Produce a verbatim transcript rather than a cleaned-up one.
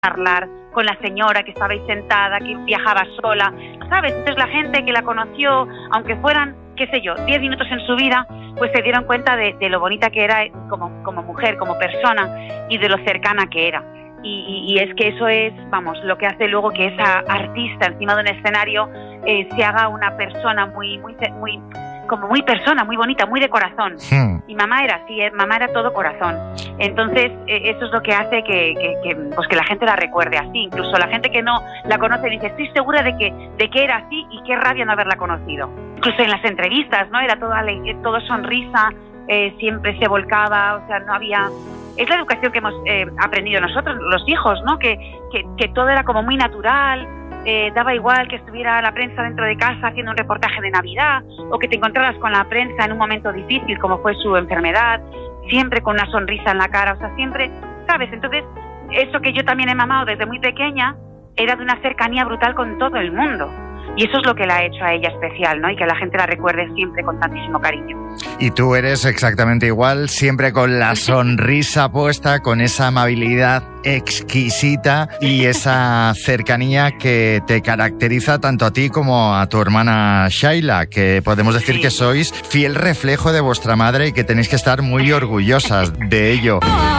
charlar con la señora que estaba ahí sentada, que viajaba sola, ¿sabes? Entonces la gente que la conoció, aunque fueran, qué sé yo, diez minutos en su vida, pues se dieron cuenta de, de lo bonita que era como, como mujer, como persona, y de lo cercana que era. Y, y, y es que eso es, vamos, lo que hace luego que esa artista encima de un escenario eh, se haga una persona muy, muy, muy, como muy persona, muy bonita, muy de corazón. Hmm. Y mamá era así, eh, mamá era todo corazón. Entonces eh, eso es lo que hace que, que, que, pues que la gente la recuerde así. Incluso la gente que no la conoce dice, estoy segura de que, de que era así y qué rabia no haberla conocido. Incluso en las entrevistas, ¿no? Era toda, todo sonrisa, eh, siempre se volcaba, o sea, no había... Es la educación que hemos eh, aprendido nosotros, los hijos, ¿no? Que, que, que todo era como muy natural, eh, daba igual que estuviera la prensa dentro de casa haciendo un reportaje de Navidad, o que te encontraras con la prensa en un momento difícil como fue su enfermedad, siempre con una sonrisa en la cara, o sea, siempre, ¿sabes? Entonces, eso que yo también he mamado desde muy pequeña era de una cercanía brutal con todo el mundo. Y eso es lo que la ha hecho a ella especial, ¿no? Y que la gente la recuerde siempre con tantísimo cariño. Y tú eres exactamente igual, siempre con la sonrisa puesta, con esa amabilidad exquisita y esa cercanía que te caracteriza tanto a ti como a tu hermana Shaila, que podemos decir sí. que sois fiel reflejo de vuestra madre y que tenéis que estar muy orgullosas de ello.